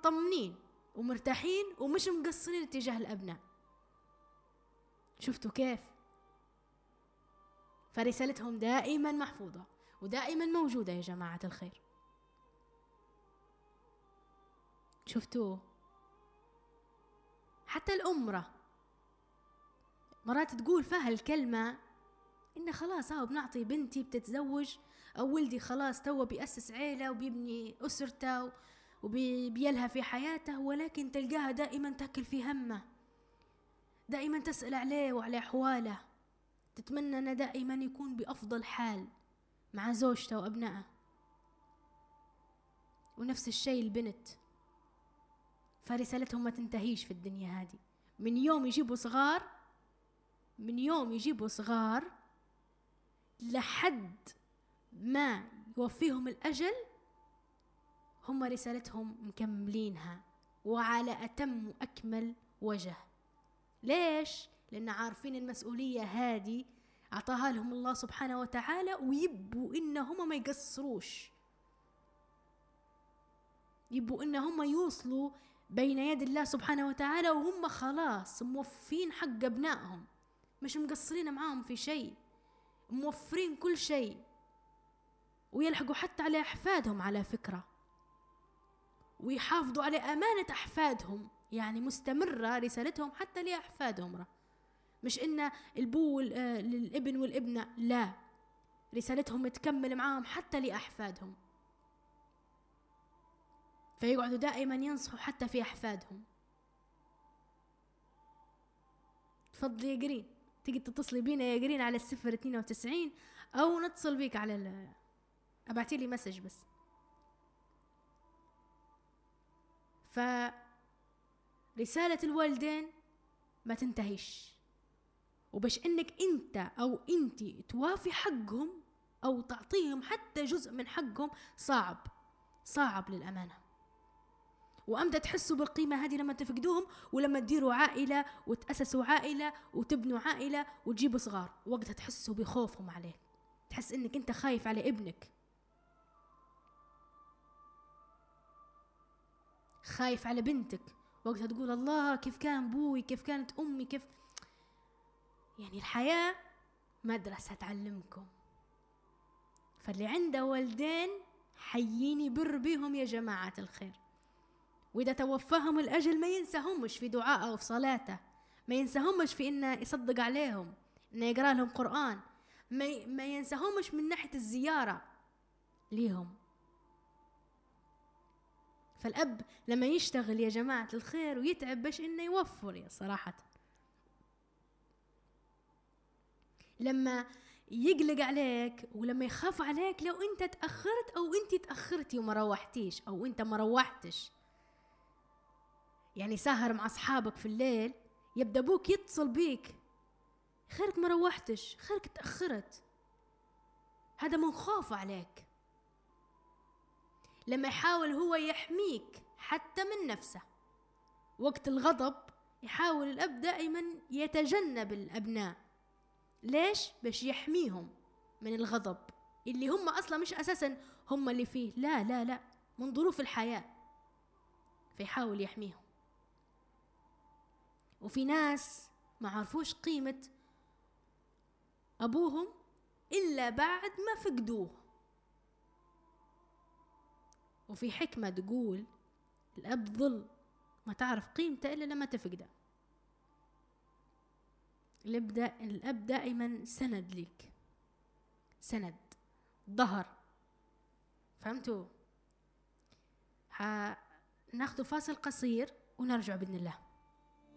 مطمنين ومرتاحين ومش مقصرين اتجاه الأبناء. شفتوا كيف؟ فرسالتهم دائما محفوظة ودائما موجودة يا جماعة الخير. شفتوا؟ حتى الأمرة مرات تقول فيها الكلمة إن خلاص بنعطي بنتي بتتزوج أو ولدي خلاص تو بيأسس عيلة وبيبني أسرته وبيلها في حياته، ولكن تلقاها دائما تاكل في همه، دائما تسأل عليه وعلى أحواله، تتمنى أنه دائما يكون بأفضل حال مع زوجته وأبنائه. ونفس الشيء البنت، فرسالتهم ما تنتهيش في الدنيا هذه. من يوم يجيبوا صغار لحد ما يوفيهم الأجل، هم رسالتهم مكملينها وعلى أتم وأكمل وجه. ليش؟ لأن عارفين المسؤولية هذه أعطاها لهم الله سبحانه وتعالى، ويبوا إنهم ما يقصروش، يبوا إنهم يوصلوا بين يد الله سبحانه وتعالى وهم خلاص موفين حق أبنائهم، مش مقصرين معاهم في شيء، موفرين كل شيء، ويلحقوا حتى على أحفادهم على فكرة، ويحافظوا على أمانة أحفادهم. يعني مستمرة رسالتهم حتى لأحفادهم، مش إن البو للابن والابنة، لا، رسالتهم تكمل معاهم حتى لأحفادهم، فيقعدوا دائما ينصحوا حتى في أحفادهم. تفضلي يا قرين، تيجي تتصلي بينا يا قرين على 092 أو نتصل بيك على أبعتي لي مسج بس. فرسالة الوالدين ما تنتهيش، وبش إنك أنت أو أنتي توافي حقهم أو تعطيهم حتى جزء من حقهم صعب للأمانة. وأمتى تحسوا بالقيمة هذه؟ لما تفقدوهم، ولما تديروا عائلة وتأسسوا عائلة وتبنوا عائلة وتجيبوا صغار، وقتها تحسوا بخوفهم عليك، تحس إنك أنت خايف على ابنك، خايف على بنتك، وقتها تقول الله كيف كان بوي، كيف كانت أمي، كيف. يعني الحياة مدرسة تعلمكم. فاللي عنده والدين حييني بر بهم يا جماعة الخير، وإذا توفاهم الأجل ما ينساهمش في دعاءه وفي صلاته، ما ينساهمش في إنه يصدق عليهم، إنه يقرأ لهم قرآن، ما ينساهمش من ناحية الزيارة ليهم. فالأب لما يشتغل يا جماعة الخير ويتعب باش إنه يوفر، يا صراحة لما يقلق عليك ولما يخاف عليك لو أنت تأخرت أو أنت تأخرتي وما روحتيش أو أنت ما روحتش، يعني سهر مع أصحابك في الليل، يبدأ أبوك يتصل بيك، خيرك ما روحتش، خيرك تأخرت، هذا من خوف عليك. لما يحاول هو يحميك حتى من نفسه وقت الغضب، يحاول الأب دائما يتجنب الأبناء. ليش؟ باش يحميهم من الغضب اللي هم أصلا مش أساسا هم اللي فيه، لا لا لا، من ظروف الحياة، فيحاول يحميهم. وفي ناس ما عرفوش قيمة أبوهم إلا بعد ما فقدوه. وفي حكمة تقول الأب ظل ما تعرف قيمته إلا لما تفقده. الأب دائما سند ليك، سند، ظهر. فهمتوا؟ ناخذ فاصل قصير ونرجع بإذن الله.